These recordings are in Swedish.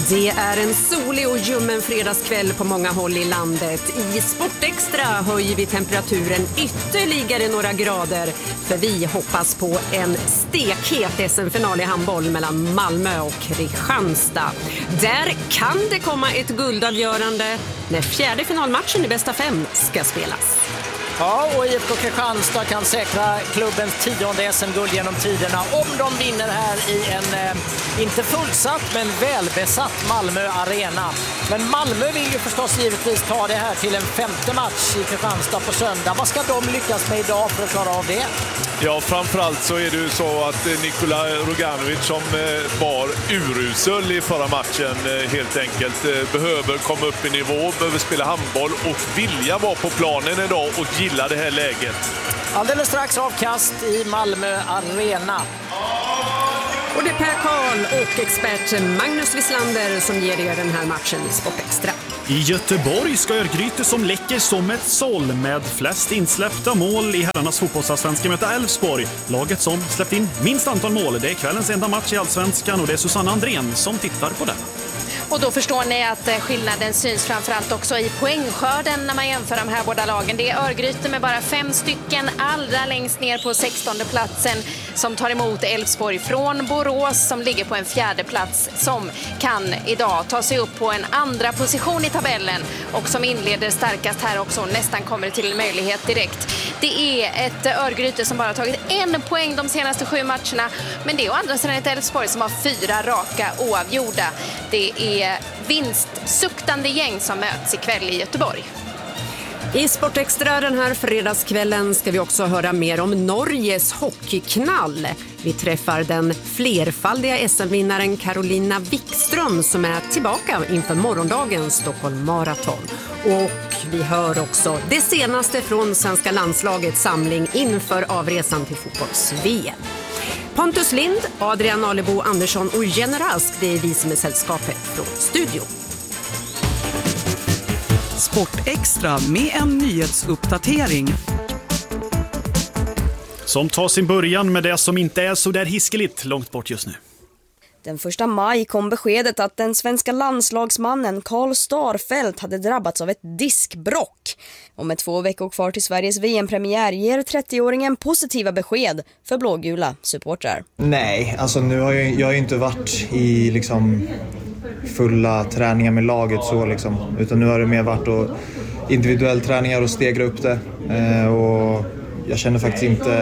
Det är en solig och ljummen fredagskväll på många håll i landet. I Sportextra höjer vi temperaturen ytterligare några grader, för vi hoppas på en stekhet SM-final i handboll mellan Malmö och Kristianstad. Där kan det komma ett guldavgörande när fjärde finalmatchen i bästa 5 ska spelas. Ja, och IFK Kristianstad kan säkra klubbens 10:e SM-guld genom tiderna om de vinner här i en inte fullsatt men välbesatt Malmö Arena. Men Malmö vill ju förstås givetvis ta det här till en 5:e match i Kristianstad på söndag. Vad ska de lyckas med idag för att klara av det? Ja, framförallt så är det ju så att Nikola Roganovic, som var urusel i förra matchen, helt enkelt behöver komma upp i nivå, behöver spela handboll och vilja vara på planen idag och gilla det här läget. Alldeles strax avkast i Malmö Arena. Och det är Per Karl och expert Magnus Wislander som ger er den här matchen i Sportextra. I Göteborg ska Örgryte som läcker som ett såll med flest insläppta mål i herrarnas fotbollsallsvenska möta Elfsborg. Laget som släppt in minst antal mål. Det är kvällens enda match i allsvenskan och det är Susanna Andrén som tittar på den. Och då förstår ni att skillnaden syns framförallt också i poängskörden när man jämför de här båda lagen. Det är Örgryte med bara 5 stycken allra längst ner på 16:e platsen som tar emot Elfsborg från Borås som ligger på en 4:e plats, som kan idag ta sig upp på en andra position i tabellen och som inleder starkast här också, nästan kommer till en möjlighet direkt. Det är ett Örgryte som bara tagit 1 poäng de senaste 7 matcherna, men det är å andra sidan ett Elfsborg som har 4 raka oavgjorda. Det är vinstsuktande gäng som möts ikväll i Göteborg. I Sportextra den här fredagskvällen ska vi också höra mer om Norges hockeyknall. Vi träffar den flerfaldiga SM-vinnaren Carolina Wikström som är tillbaka inför morgondagens Stockholm Marathon. Och vi hör också det senaste från svenska landslagets samling inför avresan till fotbolls-VM. Pontus Lind, Adrian Alebo Andersson och Jenny Rask, det är vi som är sällskapet från studio. Sportextra med en nyhetsuppdatering. Som tar sin början med det som inte är så där hiskeligt långt bort just nu. Den 1 maj kom beskedet att den svenska landslagsmannen Karl Starfelt hade drabbats av ett diskbråck. Och med 2 veckor kvar till Sveriges VM-premiär ger 30-åringen positiva besked för blågula supportrar. Nej, alltså nu har jag har ju inte varit i liksom fulla träningar med laget så liksom, utan nu har det mer varit och individuell träningar och stegra upp det. Och jag känner faktiskt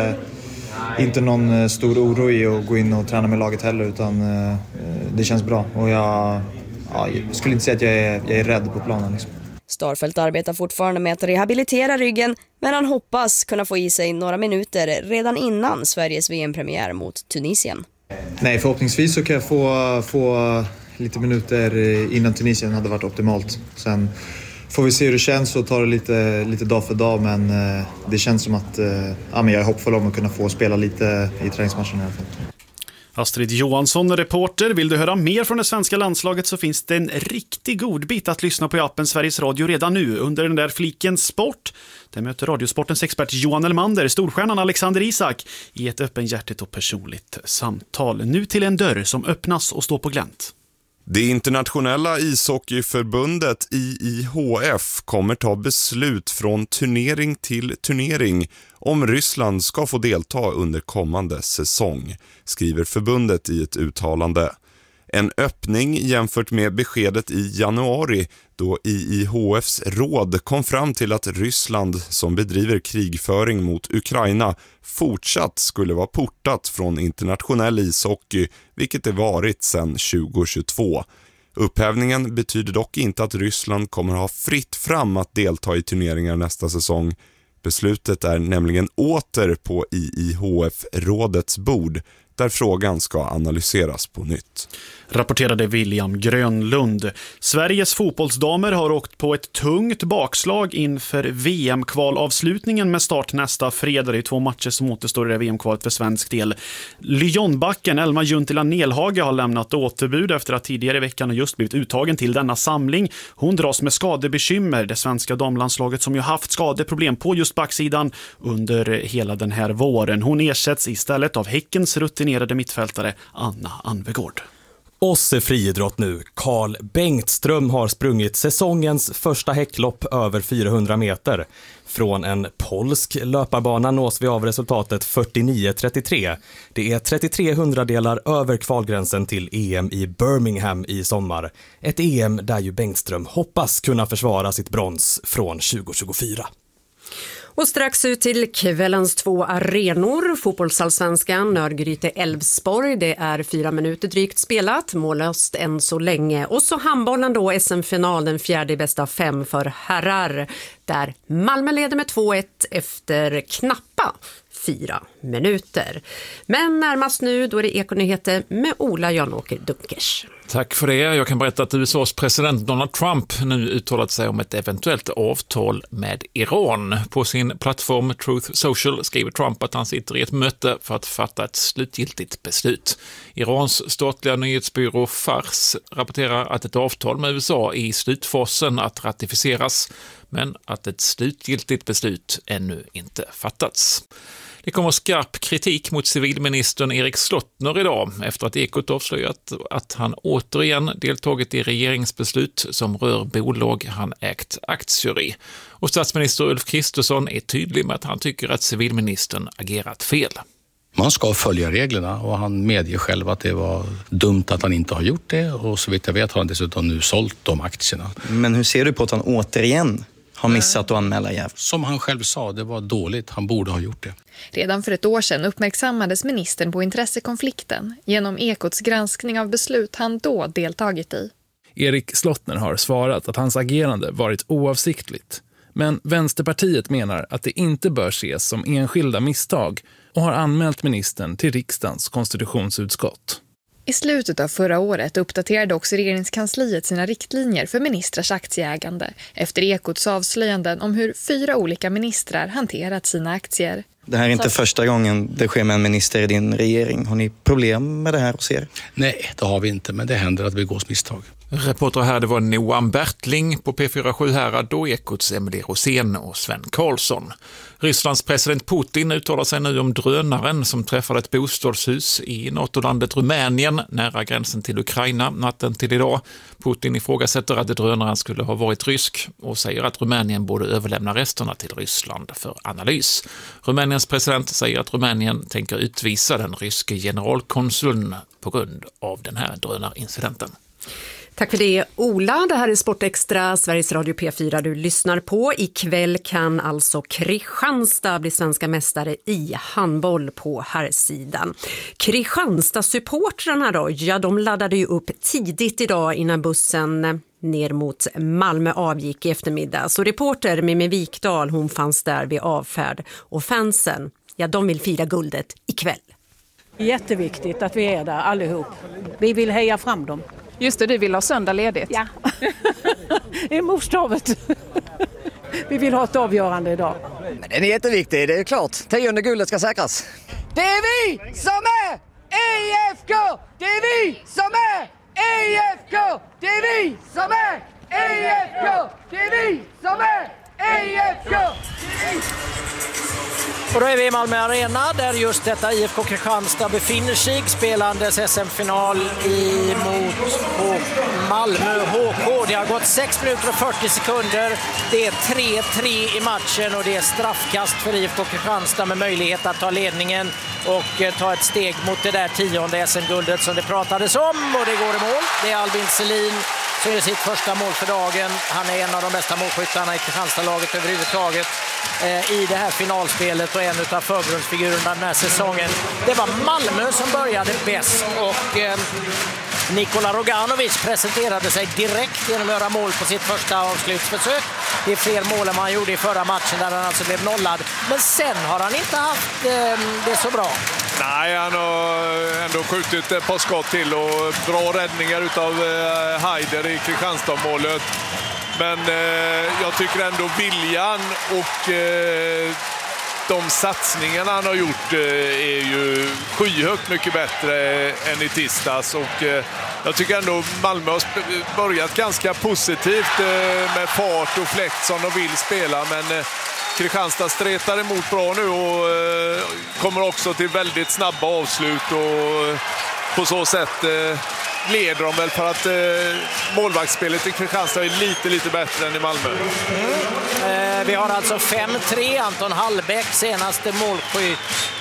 inte någon stor oro i att gå in och träna med laget heller, utan det känns bra. Och jag skulle inte säga att jag är rädd på planen. Liksom. Starfelt arbetar fortfarande med att rehabilitera ryggen, men han hoppas kunna få i sig några minuter redan innan Sveriges VM-premiär mot Tunisien. Nej, förhoppningsvis så kan jag få lite minuter innan Tunisien hade varit optimalt. Sen får vi se hur det känns och ta det lite dag för dag, men det känns som att jag är hoppfull om att kunna få spela lite i träningsmatchen i alla fall. Astrid Johansson, reporter. Vill du höra mer från det svenska landslaget så finns det en riktig god bit att lyssna på i appen Sveriges Radio redan nu under den där fliken sport. Där möter Radiosportens expert Johan Elmander storstjärnan Alexander Isak i ett öppenhjärtigt och personligt samtal. Nu till en dörr som öppnas och står på glänt. Det internationella ishockeyförbundet IIHF kommer ta beslut från turnering till turnering om Ryssland ska få delta under kommande säsong, skriver förbundet i ett uttalande. En öppning jämfört med beskedet i januari då IIHFs råd kom fram till att Ryssland som bedriver krigföring mot Ukraina fortsatt skulle vara portat från internationell ishockey, vilket det varit sedan 2022. Upphävningen betyder dock inte att Ryssland kommer ha fritt fram att delta i turneringar nästa säsong. Beslutet är nämligen åter på IIHF-rådets bord där frågan ska analyseras på nytt. Rapporterade William Grönlund. Sveriges fotbollsdamer har åkt på ett tungt bakslag inför VM-kvalavslutningen med start nästa fredag. Det är 2 matcher som återstår i det VM-kvalet för svensk del. Lyonbacken Elma Juntila Nelhage har lämnat återbud efter att tidigare i veckan har just blivit uttagen till denna samling. Hon dras med skadebekymmer. Det svenska damlandslaget som ju haft skadeproblem på just backsidan under hela den här våren. Hon ersätts istället av Häckens rutinerade mittfältare Anna Anvegård. Och så friidrott nu. Carl Bengtström har sprungit säsongens första häcklopp över 400 meter. Från en polsk löparbana nås vi av resultatet 49:33. Det är 33 hundradelar över kvalgränsen till EM i Birmingham i sommar. Ett EM där ju Bengtström hoppas kunna försvara sitt brons från 2024. Och strax ut till kvällens 2 arenor. Fotbollsallsvenskan, Örgryte-Elfsborg. Det är 4 minuter drygt spelat, mållöst än så länge. Och så handbollen då, SM-final, den 4:e bästa av 5 för herrar. Där Malmö leder med 2-1 efter knappa 4 minuter. Men närmast nu då är det Ekonyheter med Ola Janåker Dunkers. Tack för det. Jag kan berätta att USAs president Donald Trump nu uttalat sig om ett eventuellt avtal med Iran. På sin plattform Truth Social skriver Trump att han sitter i ett möte för att fatta ett slutgiltigt beslut. Irans statliga nyhetsbyrå Fars rapporterar att ett avtal med USA är i slutfasen att ratificeras, men att ett slutgiltigt beslut ännu inte fattats. Det kommer skarp kritik mot civilministern Erik Slottner idag efter att Ekot avslöjat att han återigen deltagit i regeringsbeslut som rör bolag han ägt aktier i. Och statsminister Ulf Kristersson är tydlig med att han tycker att civilministern agerat fel. Man ska följa reglerna och han medger själv att det var dumt att han inte har gjort det, och så vitt jag vet har han dessutom nu sålt de aktierna. Men hur ser du på att han återigen har missat att anmäla jäv? Som han själv sa, det var dåligt. Han borde ha gjort det. Redan för ett år sedan uppmärksammades ministern på intressekonflikten genom Ekots granskning av beslut han då deltagit i. Erik Slottner har svarat att hans agerande varit oavsiktligt. Men Vänsterpartiet menar att det inte bör ses som enskilda misstag och har anmält ministern till riksdagens konstitutionsutskott. I slutet av förra året uppdaterade också regeringskansliet sina riktlinjer för ministrars aktieägande efter Ekots avslöjanden om hur 4 olika ministrar hanterat sina aktier. Det här är inte första gången det sker med en minister i din regering. Har ni problem med det här hos er? Nej, det har vi inte, men det händer att vi begås misstag. Reporter här, det var Noam Bertling på P4 Sjuhärad och Ekots Emily Rosén och Sven Karlsson. Rysslands president Putin uttalar sig nu om drönaren som träffade ett bostadshus i NATO-landet Rumänien nära gränsen till Ukraina natten till idag. Putin ifrågasätter att drönaren skulle ha varit rysk och säger att Rumänien borde överlämna resterna till Ryssland för analys. Rumäniens president säger att Rumänien tänker utvisa den ryske generalkonsuln på grund av den här drönarincidenten. Tack för det, Ola. Det här är Sportextra, Sveriges Radio P4 du lyssnar på. Ikväll kan alltså Kristianstad bli svenska mästare i handboll på herrsidan. Kristianstad-supportrarna då, ja de laddade ju upp tidigt idag innan bussen ner mot Malmö avgick i eftermiddag. Så reporter Mimmi Wikdahl, hon fanns där vid avfärd. Och fansen, ja de vill fira guldet ikväll. Jätteviktigt att vi är där allihop. Vi vill heja fram dem. Just det, du vill ha söndag ledigt. Ja, det är motstavet. Vi vill ha ett avgörande idag. Men den är jätteviktig, det är klart. 10:e guldet ska säkras. Det är vi som är IFK! Det är vi som är IFK! Det är vi som är IFK! Det är vi som är IFK! Och då är vi i Malmö Arena där just detta IFK Kristianstad befinner sig, spelandes SM-final mot Malmö HK. Det har gått 6 minuter och 40 sekunder. Det är 3-3 i matchen och det är straffkast för IFK Kristianstad med möjlighet att ta ledningen och ta ett steg mot det där 10:e SM-guldet som det pratades om, och det går i mål. Det är Albin Selin som är sitt första mål för dagen. Han är en av de bästa målskyttarna i Kristianstad-laget överhuvudtaget i det här finalspelet och en av förgrundsfigurerna den här säsongen. Det var Malmö som började bäst och Nikola Roganovic presenterade sig direkt genom att göra mål på sitt första avslutsförsök. Det är fler mål än man gjorde i förra matchen där han alltså blev nollad. Men sen har han inte haft det så bra. Nej, han har ändå skjutit ett par skott till och bra räddningar utav Haider i Kristianstad-målet. Men jag tycker ändå viljan och de satsningarna han har gjort är ju skyhögt mycket bättre än i tisdags. Och jag tycker ändå Malmö har börjat ganska positivt med fart och fläkt som de vill spela. Men Kristianstad stretar emot bra nu och kommer också till väldigt snabba avslut och på så sätt leder de väl för att målvaktsspelet i Kristianstad är lite bättre än i Malmö. Vi har alltså 5-3. Anton Hallbäck senaste målskytt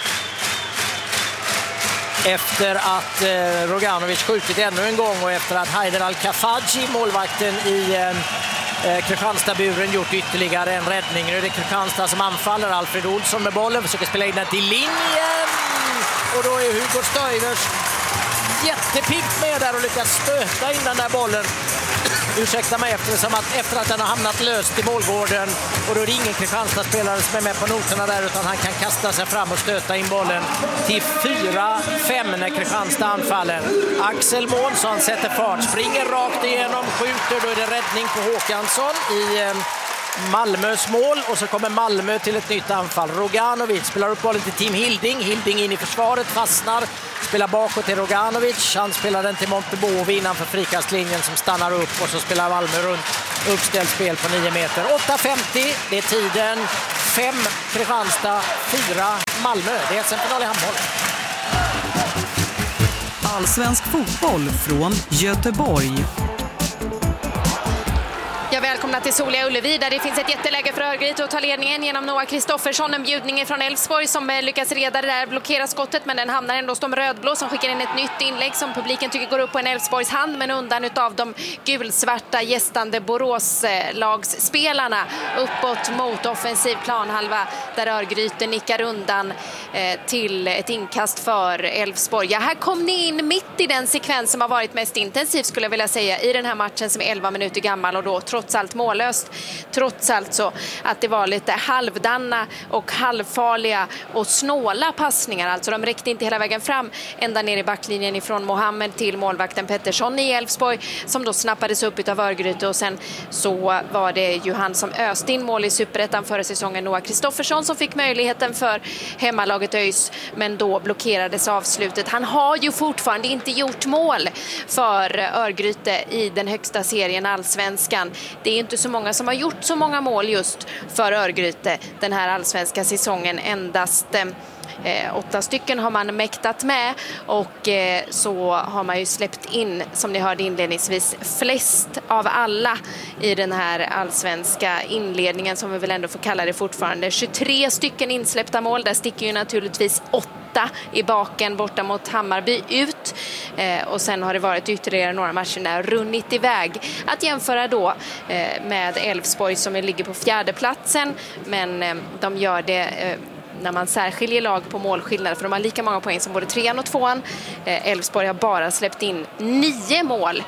efter att Roganovic skjutit ännu en gång och efter att Haider Al-Kafaji, målvakten i Kristianstad-buren, gjort ytterligare en räddning. Nu är det Kristianstad som anfaller. Alfred Olsson med bollen, försöker spela in den till linjen. Och då är Hugo Stöivers jättepiggt med där och lyckas stöta in den där bollen. Ursäkta mig, efter att den har hamnat löst i målgården. Och då är det ingen Kristianstad-spelare som är med på noterna där, utan han kan kasta sig fram och stöta in bollen till 4-5 när Kristianstad anfaller. Axel Månsson sätter fart, springer rakt igenom, skjuter. Då är det räddning på Håkansson i Malmös mål, och så kommer Malmö till ett nytt anfall. Roganovic spelar upp bollen till Tim Hilding. Hilding in i försvaret, fastnar, spelar bakåt till Roganovic. Han spelar den till Montebovi innanför frikastlinjen som stannar upp, och så spelar Malmö runt uppställt spel på 9 meter. 8.50, det är tiden. 5 Kristianstad, 4 Malmö. Det är SM-final i handboll. Allsvensk fotboll från Göteborg. Jag välkomnar till Soliga Ullevi där det finns ett jätteläge för Örgryte att ta ledningen genom Noah Kristoffersson. En bjudning från Elfsborg som lyckas reda det där, blockera skottet, men den hamnar ändå hos de rödblå som skickar in ett nytt inlägg som publiken tycker går upp på en Elfsborgs hand, men undan utav de gulsvarta gästande Borås-lagsspelarna uppåt mot offensiv planhalva där Örgryte nickar undan till ett inkast för Elfsborg. Ja, här kom ni in mitt i den sekvens som har varit mest intensiv, skulle jag vilja säga, i den här matchen som är 11 minuter gammal och då trots allt mållöst. Trots allt så att det var lite halvdanna och halvfarliga och snåla passningar. Alltså de räckte inte hela vägen fram ända ner i backlinjen ifrån Mohammed till målvakten Pettersson i Elfsborg som då snappades upp utav Örgryte, och sen så var det ju han som öste in mål i Superettan förra säsongen, Noah Kristoffersson, som fick möjligheten för hemmalaget ÖIS, men då blockerades avslutet. Han har ju fortfarande inte gjort mål för Örgryte i den högsta serien, Allsvenskan. Det är inte så många som har gjort så många mål just för Örgryte den här allsvenska säsongen. Endast 8 stycken har man mäktat med, och så har man ju släppt in, som ni hörde inledningsvis, flest av alla i den här allsvenska inledningen, som vi väl ändå får kalla det fortfarande. 23 stycken insläppta mål, där sticker ju naturligtvis 8 i baken borta mot Hammarby ut, och sen har det varit ytterligare några matcher där runnit iväg. Att jämföra då med Elfsborg som ligger på 4:e platsen, men de gör det när man särskiljer lag på målskillnad, för de har lika många poäng som både 3:an och 2:an. Elfsborg har bara släppt in 9 mål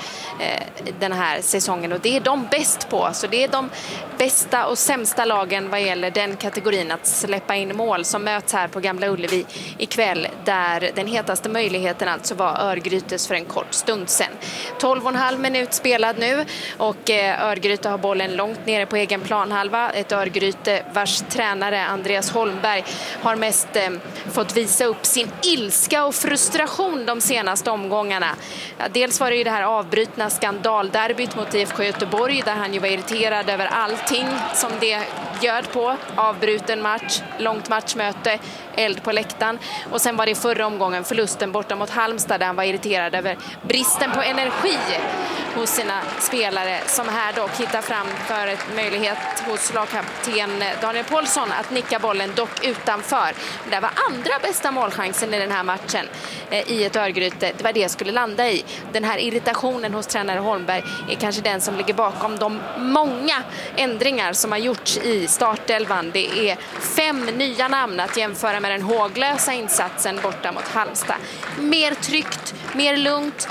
den här säsongen, och det är de bäst på. Så det är de bästa och sämsta lagen vad gäller den kategorin att släppa in mål som möts här på Gamla Ullevi ikväll, där den hetaste möjligheten alltså var Örgrytes för en kort stund sedan. 12,5 minut spelad nu, och Örgryte har bollen långt nere på egen planhalva. Ett Örgryte vars tränare Andreas Holmberg har mest fått visa upp sin ilska och frustration de senaste omgångarna. Ja, dels var det ju det här avbrutna skandalderbyt mot IFK Göteborg, där han ju var irriterad över allting som det gör på. Avbruten match, långt matchmöte, eld på läktaren. Och sen var det förra omgången förlusten borta mot Halmstad, där han var irriterad över bristen på energi hos sina spelare, som här dock hittar fram för en möjlighet hos lagkapten Daniel Paulsson att nicka bollen, dock utanför. Det var andra bästa målchansen i den här matchen i ett Örgryte. Det var det jag skulle landa i. Den här irritationen hos tränare Holmberg är kanske den som ligger bakom de många ändringar som har gjorts i startelvan. Det är 5 nya namn att jämföra med den håglösa insatsen borta mot Halmstad. Mer tryggt, mer lugnt,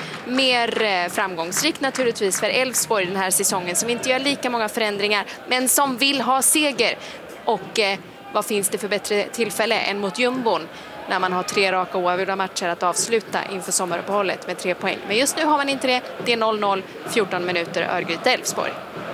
mer framgångsrikt naturligtvis för Elfsborg den här säsongen, som inte gör lika många förändringar men som vill ha seger. Och vad finns det för bättre tillfälle än mot jumbon när man har 3 raka oavgjorda matcher att avsluta inför sommaruppehållet med 3 poäng. Men just nu har man inte det. Det är 0-0, 14 minuter Örgryte Elfsborg.